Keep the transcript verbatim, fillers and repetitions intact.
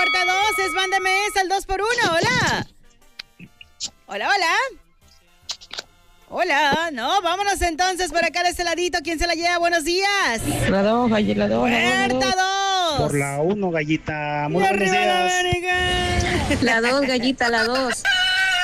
puerta dos es Mándeme esa al dos por uno. Hola. Hola, hola. Hola, no, vámonos entonces por acá de este ladito. ¿Quién se la lleva? Buenos días. La dos, gallita, la dos. Puerta dos. Por la uno, gallita. Muy Y buenos arriba la días. América. La dos, gallita, la dos.